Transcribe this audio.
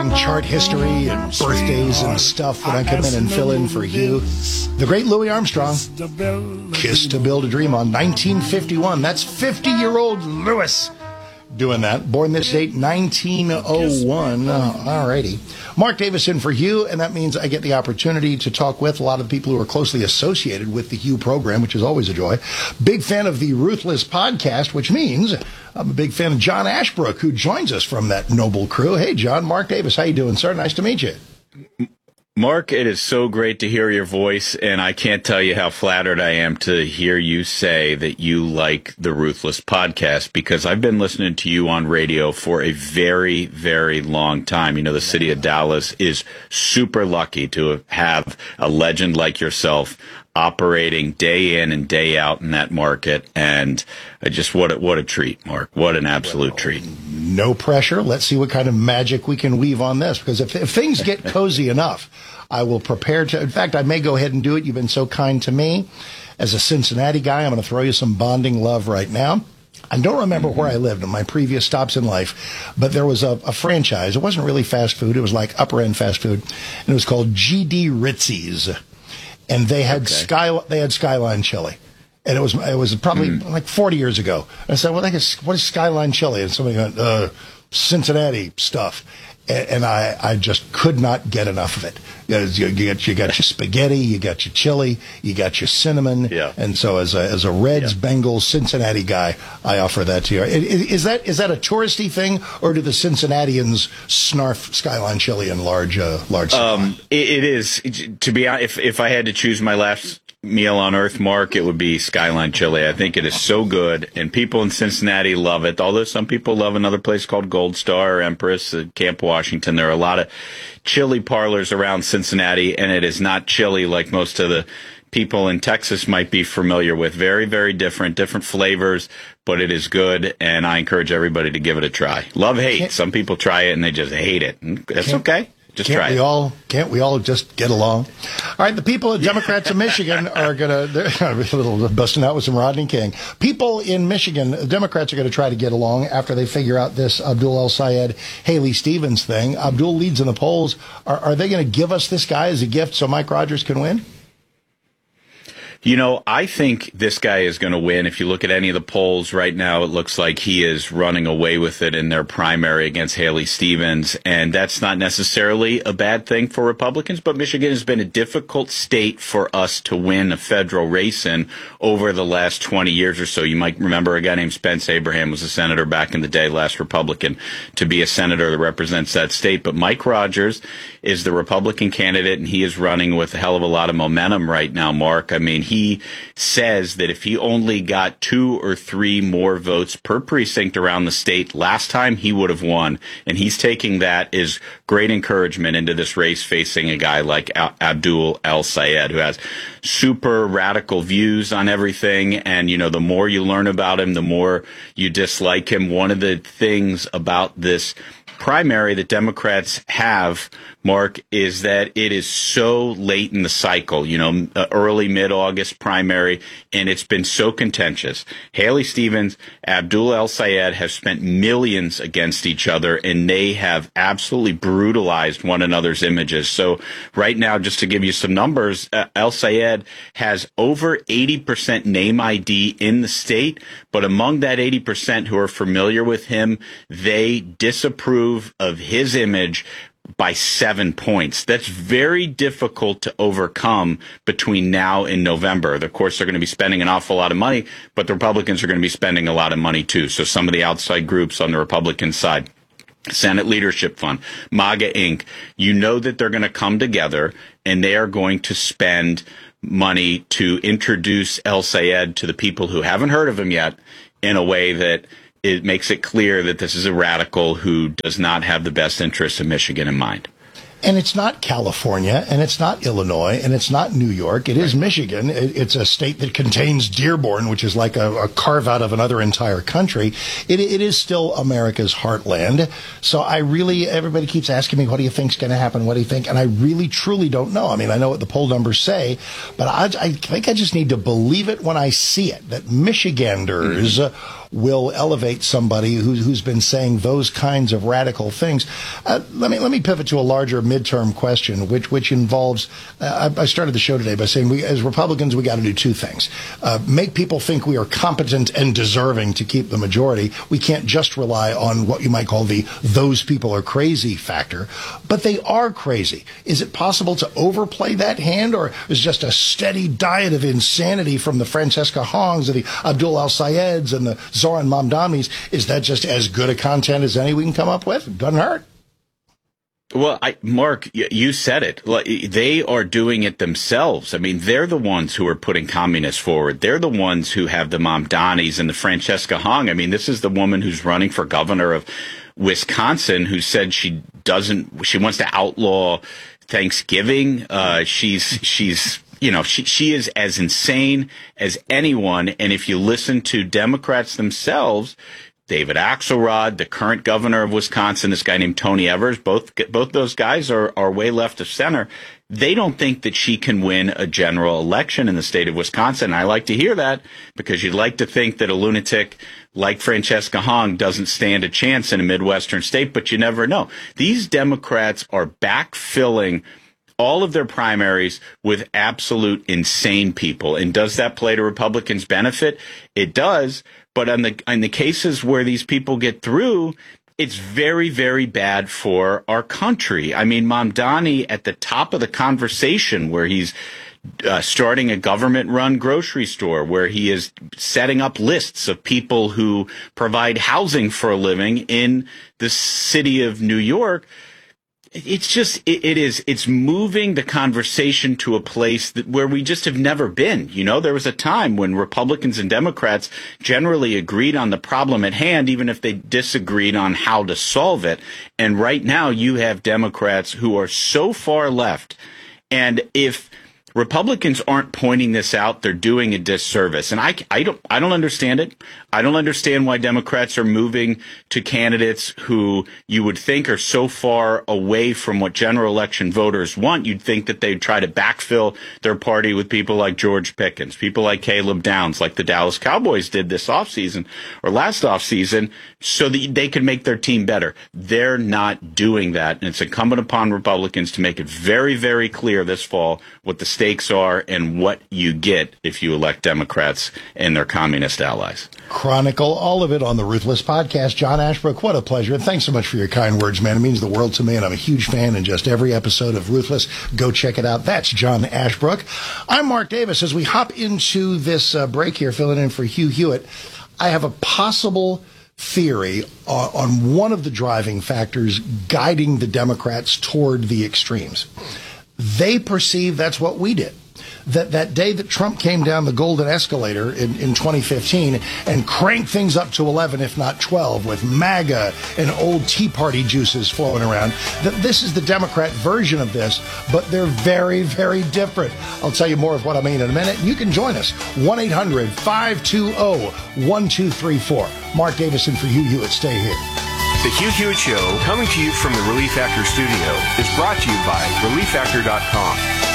chart history and birthdays and stuff when I come in and fill in for you. The great Louis Armstrong, Kiss to Build a Dream on 1951. That's 50-year-old Louis doing that. Born this date, 1901. Alrighty. Mark Davis in for Hugh, and that means I get the opportunity to talk with a lot of the people who are closely associated with the Hugh program, which is always a joy. Big fan of the Ruthless podcast, which means I'm a big fan of John Ashbrook, who joins us from that noble crew. Hey, John, Mark Davis, how you doing, sir? Nice to meet you. Mark, it is so great to hear your voice, and I can't tell you how flattered I am to hear you say that you like the Ruthless podcast, because I've been listening to you on radio for a very, very long time. You know, the city of Dallas is super lucky to have a legend like yourself operating day in and day out in that market, and just what a treat, Mark. What an absolute treat. No pressure. Let's see what kind of magic we can weave on this, because if things get cozy enough, I will prepare to. In fact, I may go ahead and do it. You've been so kind to me. As a Cincinnati guy, I'm going to throw you some bonding love right now. I don't remember where I lived in my previous stops in life, but there was a franchise. It wasn't really fast food. It was like upper-end fast food, and it was called G.D. Ritzy's. And they had Skyline chili, and it was probably like 40 years ago. And I said, "Well, what is Skyline chili?" And somebody went, "Cincinnati stuff." And I just could not get enough of it. You got your spaghetti, you got your chili, you got your cinnamon, and so as a Reds, Bengals, Cincinnati guy, I offer that to you. Is that a touristy thing, or do the Cincinnatians snarf Skyline chili in large? It is, to be honest. If I had to choose my last meal on earth, Mark, it would be Skyline chili. I think it is so good, and people in Cincinnati love it, although some people love another place called Gold Star or Empress at Camp Washington. There are a lot of chili parlors around Cincinnati, and it is not chili like most of the people in Texas might be familiar with. Very, very different flavors, but it is good, and I encourage everybody to give it a try. Love, hate. Some people try it and they just hate it. That's okay. Just try it. Can't we all just get along? All right, the people of Democrats in Michigan are they're a little busting out with some Rodney King. People in Michigan, Democrats are going to try to get along after they figure out this Abdul El-Sayed, Haley Stevens thing. Abdul leads in the polls. Are they going to give us this guy as a gift so Mike Rogers can win? You know, I think this guy is going to win. If you look at any of the polls right now, it looks like he is running away with it in their primary against Haley Stevens. And that's not necessarily a bad thing for Republicans, but Michigan has been a difficult state for us to win a federal race in over the last 20 years or so. You might remember a guy named Spence Abraham was a senator back in the day, last Republican to be a senator that represents that state. But Mike Rogers is the Republican candidate, and he is running with a hell of a lot of momentum right now, Mark. I mean, he says that if he only got 2 or 3 more votes per precinct around the state last time, he would have won. And he's taking that as great encouragement into this race, facing a guy like Abdul El-Sayed, who has super radical views on everything. And, you know, the more you learn about him, the more you dislike him. One of the things about this primary that Democrats have, Mark, is that it is so late in the cycle, you know, early, mid-August primary, and it's been so contentious. Haley Stevens, Abdul El-Sayed have spent millions against each other, and they have absolutely brutalized one another's images. So right now, just to give you some numbers, El-Sayed has over 80% name ID in the state, but among that 80% who are familiar with him, they disapprove of his image by 7 points. That's very difficult to overcome between now and November. Of course, they're going to be spending an awful lot of money, but the Republicans are going to be spending a lot of money too. So some of the outside groups on the Republican side, Senate Leadership Fund, MAGA Inc., you know that they're going to come together and they are going to spend money to introduce El-Sayed to the people who haven't heard of him yet in a way that it makes it clear that this is a radical who does not have the best interests of Michigan in mind. And it's not California, and it's not Illinois, and it's not New York. It is Michigan. It's a state that contains Dearborn, which is like a carve-out of another entire country. It is still America's heartland. So everybody keeps asking me, what do you think's going to happen? What do you think? And I really, truly don't know. I mean, I know what the poll numbers say, but I think I just need to believe it when I see it, that Michiganders will elevate somebody who's been saying those kinds of radical things. Let me pivot to a larger midterm question, which involves. I started the show today by saying as Republicans we got to do two things: make people think we are competent and deserving to keep the majority. We can't just rely on what you might call the "those people are crazy" factor, but they are crazy. Is it possible to overplay that hand, or is just a steady diet of insanity from the Francesca Hongs and the Abdul Al-Sayeds and the Zoran Mamdanis? Is that just as good a content as any we can come up with? It doesn't hurt. Well, Mark, you said it. They are doing it themselves. I mean, they're the ones who are putting communists forward. They're the ones who have the Mamdanis and the Francesca Hong. I mean, this is the woman who's running for governor of Wisconsin who said she wants to outlaw Thanksgiving. She's she is as insane as anyone. And if you listen to Democrats themselves, David Axelrod, the current governor of Wisconsin, this guy named Tony Evers, both those guys are way left of center. They don't think that she can win a general election in the state of Wisconsin. I like to hear that because you'd like to think that a lunatic like Francesca Hong doesn't stand a chance in a Midwestern state, but you never know. These Democrats are backfilling all of their primaries with absolute insane people. And does that play to Republicans' benefit? It does. But in the cases where these people get through, it's very, very bad for our country. I mean, Mamdani at the top of the conversation where he's starting a government-run grocery store, where he is setting up lists of people who provide housing for a living in the city of New York. It's moving the conversation to a place where we just have never been. You know, there was a time when Republicans and Democrats generally agreed on the problem at hand, even if they disagreed on how to solve it. And right now you have Democrats who are so far left. And if Republicans aren't pointing this out, they're doing a disservice. And I don't understand it. I don't understand why Democrats are moving to candidates who you would think are so far away from what general election voters want. You'd think that they'd try to backfill their party with people like George Pickens, people like Caleb Downs, like the Dallas Cowboys did this offseason or last offseason, so that they could make their team better. They're not doing that. And it's incumbent upon Republicans to make it very, very clear this fall what the stakes are and what you get if you elect Democrats and their communist allies. Chronicle all of it on the Ruthless Podcast. John Ashbrook, what a pleasure. And thanks so much for your kind words, man. It means the world to me, and I'm a huge fan in just every episode of Ruthless. Go check it out. That's John Ashbrook. I'm Mark Davis. As we hop into this break here, filling in for Hugh Hewitt, I have a possible theory on one of the driving factors guiding the Democrats toward the extremes. They perceive that's what we did. That day that Trump came down the golden escalator in 2015 and cranked things up to 11, if not 12, with MAGA and old Tea Party juices flowing around, that this is the Democrat version of this, but they're very, very different. I'll tell you more of what I mean in a minute. You can join us, 1-800-520-1234. Mark Davison for Hugh Hewitt. Stay here. The Hugh Hewitt Show, coming to you from the Relief Factor studio, is brought to you by ReliefFactor.com.